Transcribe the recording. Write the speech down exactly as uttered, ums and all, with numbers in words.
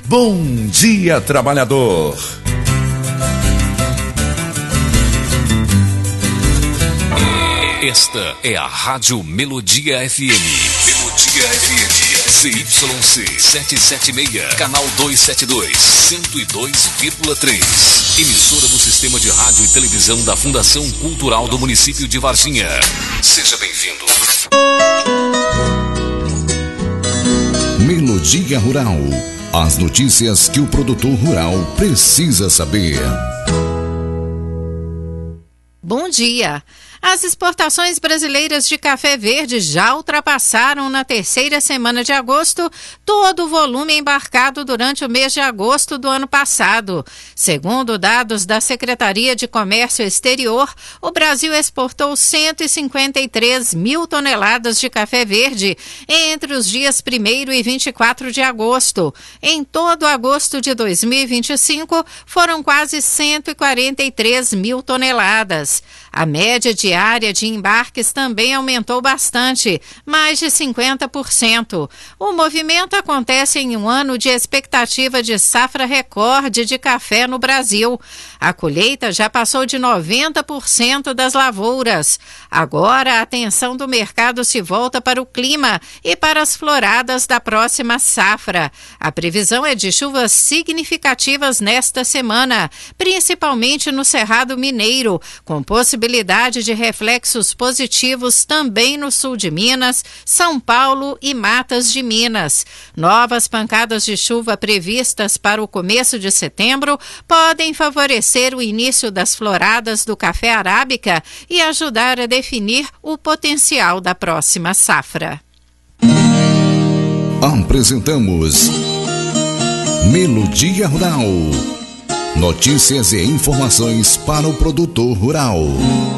Bom Dia Trabalhador. Esta é a Rádio Melodia F M. Melodia F M. C Y C setecentos e setenta e seis, canal duzentos e setenta e dois, cento e dois vírgula três. Emissora do Sistema de Rádio e Televisão da Fundação Cultural do Município de Varginha. Seja bem-vindo. Melodia Rural. As notícias que o produtor rural precisa saber. Bom dia. As exportações brasileiras de café verde já ultrapassaram na terceira semana de agosto todo o volume embarcado durante o mês de agosto do ano passado. Segundo dados da Secretaria de Comércio Exterior, o Brasil exportou cento e cinquenta e três mil toneladas de café verde entre os dias primeiro e vinte e quatro de agosto. Em todo agosto de dois mil e vinte e cinco, foram quase cento e quarenta e três mil toneladas. A média diária de embarques também aumentou bastante, mais de cinquenta por cento. O movimento acontece em um ano de expectativa de safra recorde de café no Brasil. A colheita já passou de noventa por cento das lavouras. Agora a atenção do mercado se volta para o clima e para as floradas da próxima safra. A previsão é de chuvas significativas nesta semana, principalmente no Cerrado Mineiro, com possibilidade possibilidade de reflexos positivos também no sul de Minas, São Paulo e Matas de Minas. Novas pancadas de chuva previstas para o começo de setembro podem favorecer o início das floradas do café arábica e ajudar a definir o potencial da próxima safra. Apresentamos Melodia Rural. Notícias e informações para o produtor rural.